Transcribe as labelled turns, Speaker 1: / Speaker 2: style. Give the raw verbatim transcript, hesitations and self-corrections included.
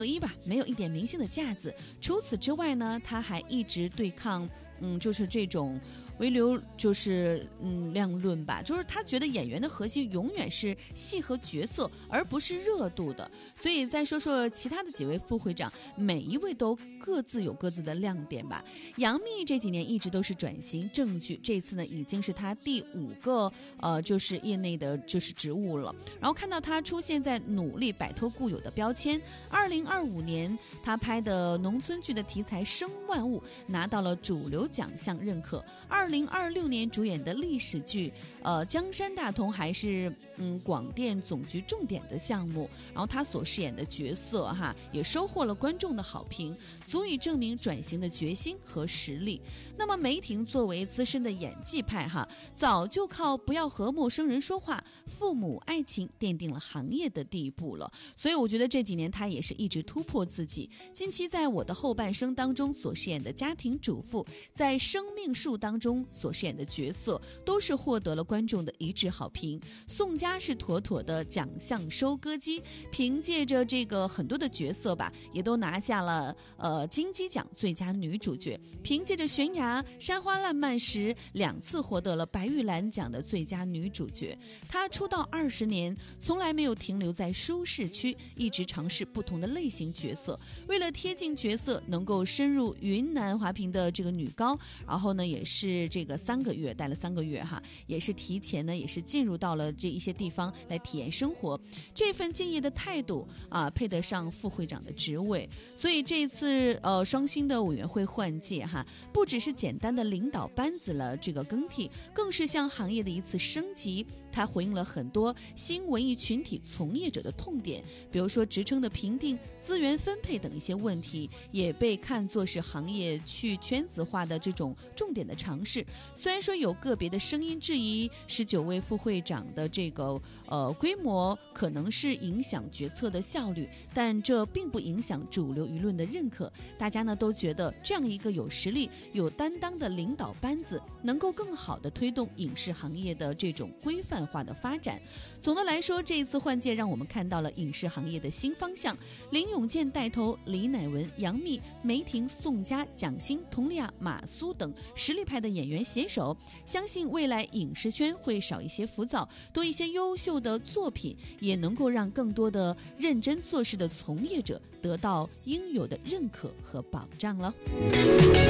Speaker 1: 一吧，没有一点明星的架子。除此之外呢，他还一直对抗，嗯，就是这种唯留就是嗯量论吧，就是他觉得演员的核心永远是戏和角色，而不是热度的。所以再说说其他的几位副会长，每一位都各自有各自的亮点吧。杨幂这几年一直都是转型正剧，这次呢已经是她第五个呃就是业内的就是职务了。然后看到她出现在努力摆脱固有的标签。二零二五年她拍的农村剧的题材《生万物》拿到了主流奖项认可。二零二六年主演的历史剧呃江山大同还是嗯广电总局重点的项目，然后她所饰演的角色哈也收获了观众的好评，足以证明转型的决心和实力。那么梅婷作为资深的演技派哈，早就靠不要和陌生人说话、父母爱情奠定了行业的第一步了。所以我觉得这几年她也是一直突破自己。近期在我的后半生当中所饰演的家庭主妇，在生命树当中所饰演的角色，都是获得了观众的一致好评。宋佳是妥妥的奖项收割机，凭借着这个很多的角色吧，也都拿下了呃金鸡奖最佳女主角。凭借着悬崖、山花烂漫时两次获得了白玉兰奖的最佳女主角。她出道二十年，从来没有停留在舒适区，一直尝试不同的类型角色。为了贴近角色，能够深入云南华坪的这个女高，然后呢也是这个三个月待了三个月哈，也是提前呢也是进入到了这一些地方来体验生活。这份敬业的态度啊，配得上副会长的职位。所以这次呃双星的委员会换届哈，不只是简单的领导班子了这个更替，更是向行业的一次升级。它回应了很多新文艺群体从业者的痛点，比如说职称的评定、资源分配等一些问题，也被看作是行业去圈子化的这种重点的尝试。虽然说有个别的声音质疑十九位副会长的这个呃规模可能是影响决策的效率，但这并不影响主流舆论的认可。大家呢都觉得这样一个有实力、有担当的领导班子，能够更好地推动影视行业的这种规范化的发展。总的来说，这一次换届让我们看到了影视行业的新方向。林永健带头，李乃文、杨幂、梅婷、宋佳、蒋欣、佟丽娅、马苏等实力派的演员携手，相信未来影视圈会少一些浮躁，多一些优秀的作品，也能够让更多的认真做事的从业者得到应有的认可和保障了。